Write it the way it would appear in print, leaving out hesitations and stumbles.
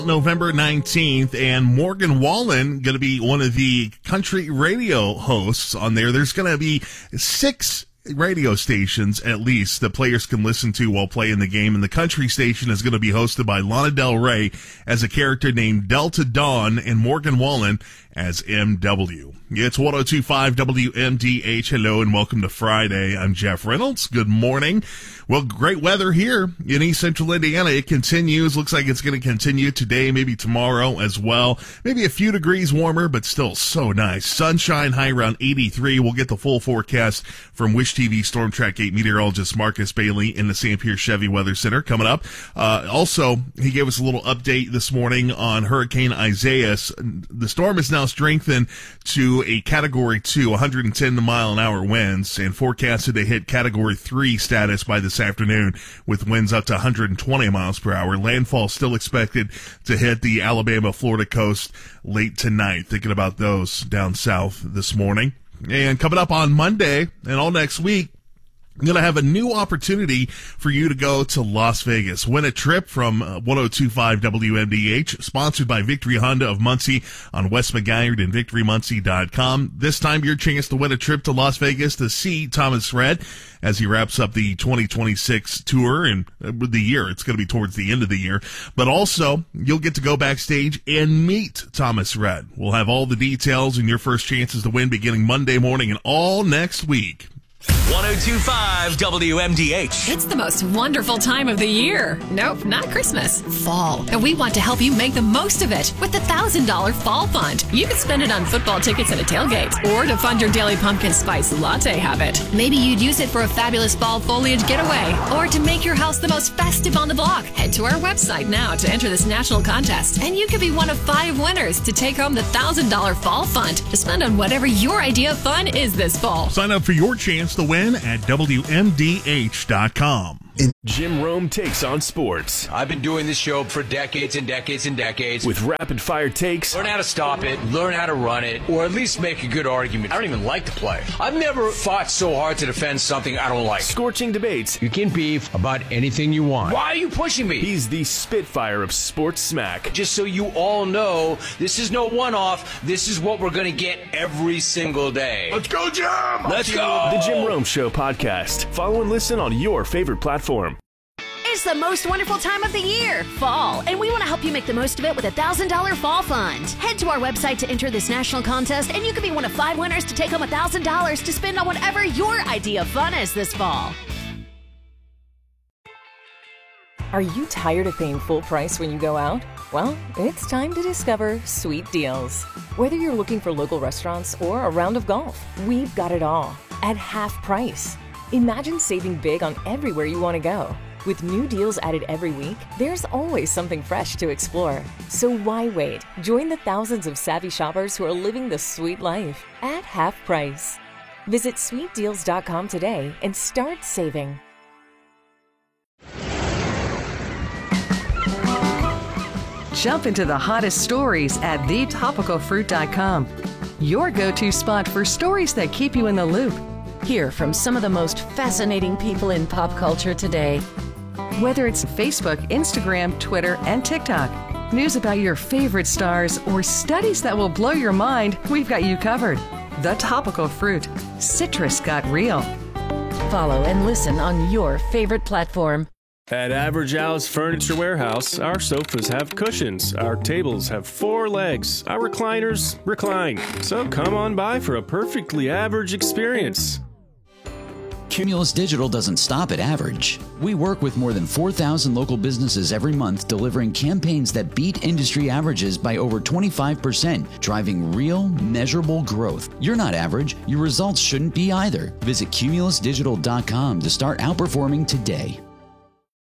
November 19th, and Morgan Wallen going to be one of the country radio hosts on there. There's going to be 6 radio stations at least that players can listen to while playing the game, and the country station is going to be hosted by Lana Del Rey as a character named Delta Dawn and Morgan Wallen as MW. It's 102.5 WMDH. Hello and welcome to Friday. I'm Jeff Reynolds. Good morning. Well, great weather here in East Central Indiana. It continues. Looks like it's going to continue today, maybe tomorrow as well. Maybe a few degrees warmer, but still so nice. Sunshine, high around 83. We'll get the full forecast from Wish TV Storm Track 8 meteorologist Marcus Bailey in the St. Pierre Chevy Weather Center coming up. Also, he gave us a little update this morning on Hurricane Isaias. The storm is now strengthened to a Category 2, 110-mile-an-hour winds, and forecasted to hit Category 3 status by this afternoon with winds up to 120 miles per hour. Landfall still expected to hit the Alabama-Florida coast late tonight. Thinking about those down south this morning. And coming up on Monday and all next week, I'm going to have a new opportunity for you to go to Las Vegas. Win a trip from 102.5 WMDH, sponsored by Victory Honda of Muncie on West McGuire and VictoryMuncie.com. This time, your chance to win a trip to Las Vegas to see Thomas Rhett as he wraps up the 2026 tour and the year. It's going to be towards the end of the year. But also, you'll get to go backstage and meet Thomas Rhett. We'll have all the details and your first chances to win beginning Monday morning and all next week. 102.5 WMDH. It's the most wonderful time of the year. Nope, not Christmas. Fall. And we want to help you make the most of it with the $1,000 Fall Fund. You can spend it on football tickets and a tailgate, or to fund your daily pumpkin spice latte habit. Maybe you'd use it for a fabulous fall foliage getaway, or to make your house the most festive on the block. Head to our website now to enter this national contest, and you could be one of 5 winners to take home the $1,000 Fall Fund to spend on whatever your idea of fun is this fall. Sign up for your chance to win at WMDH.com. Jim Rome takes on sports. I've been doing this show for decades and decades and decades. With rapid-fire takes. Learn how to stop it, learn how to run it, or at least make a good argument. I don't even like to play. I've never fought so hard to defend something I don't like. Scorching debates. You can beef about anything you want. Why are you pushing me? He's the Spitfire of sports smack. Just so you all know, this is no one-off. This is what we're going to get every single day. Let's go, Jim! Let's go! The Jim Rome Show podcast. Follow and listen on your favorite platform. It's the most wonderful time of the year, fall, and we want to help you make the most of it with a $1,000 Fall Fund. Head to our website to enter this national contest, and you can be one of 5 winners to take home $1,000 to spend on whatever your idea of fun is this fall. Are you tired of paying full price when you go out? Well, it's time to discover Sweet Deals. Whether you're looking for local restaurants or a round of golf, we've got it all at half price. Imagine saving big on everywhere you want to go. With new deals added every week, there's always something fresh to explore. So why wait? Join the thousands of savvy shoppers who are living the sweet life at half price. Visit sweetdeals.com today and start saving. Jump into the hottest stories at thetopicalfruit.com. Your go-to spot for stories that keep you in the loop. Hear from some of the most fascinating people in pop culture today. Whether it's Facebook, Instagram, Twitter, and TikTok, news about your favorite stars, or studies that will blow your mind, we've got you covered. The Topical Fruit. Citrus got real. Follow and listen on your favorite platform. At Average Al's Furniture Warehouse, our sofas have cushions, our tables have 4 legs, our recliners recline. So come on by for a perfectly average experience. Cumulus Digital doesn't stop at average. We work with more than 4,000 local businesses every month, delivering campaigns that beat industry averages by over 25%, driving real, measurable growth. You're not average. Your results shouldn't be either. Visit cumulusdigital.com to start outperforming today.